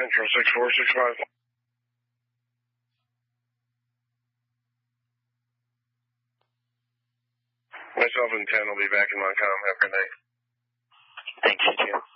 Central 6465. Myself and 10 will be back in Montcalm. Have a good night. Thanks, you too.